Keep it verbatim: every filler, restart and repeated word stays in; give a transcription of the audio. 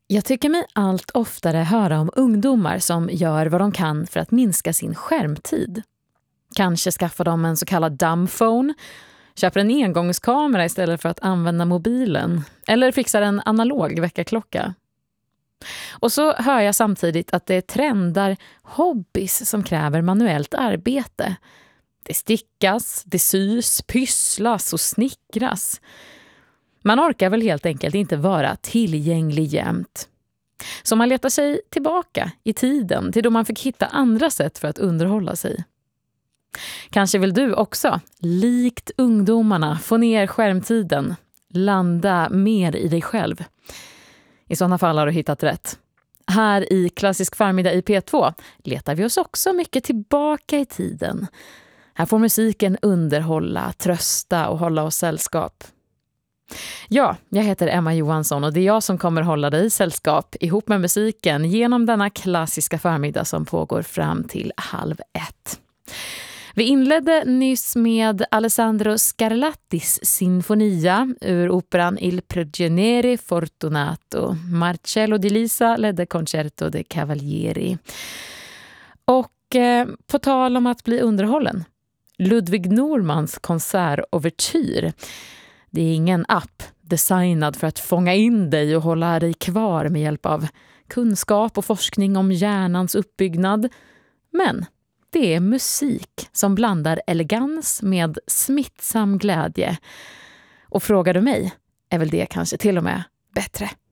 Jag tycker mig allt oftare höra om ungdomar som gör vad de kan för att minska sin skärmtid. Kanske skaffar de en så kallad dumbphone, köper en engångskamera istället för att använda mobilen eller fixar en analog väckarklocka. Och så hör jag samtidigt att det trendar hobbys som kräver manuellt arbete. Det stickas, det sys, pysslas och snickras. Man orkar väl helt enkelt inte vara tillgänglig jämt. Så man letar sig tillbaka i tiden till då man fick hitta andra sätt för att underhålla sig. Kanske vill du också, likt ungdomarna, få ner skärmtiden, landa mer i dig själv. I sådana fall har du hittat rätt. Här i Klassisk förmiddag i P två letar vi oss också mycket tillbaka i tiden. Här får musiken underhålla, trösta och hålla oss sällskap. Ja, jag heter Emma Johansson och det är jag som kommer hålla dig i sällskap ihop med musiken genom denna klassiska förmiddag som pågår fram till halv ett. Vi inledde nyss med Alessandro Scarlattis sinfonia ur operan Il Prigioniero Fortunato. Marcello Di Lisa ledde Concerto de Cavalieri. Och eh, på tal om att bli underhållen, Ludwig Normans konsertovertyr. Det är ingen app designad för att fånga in dig och hålla dig kvar med hjälp av kunskap och forskning om hjärnans uppbyggnad. Men det är musik som blandar elegans med smittsam glädje. Och frågar du mig är väl det kanske till och med bättre.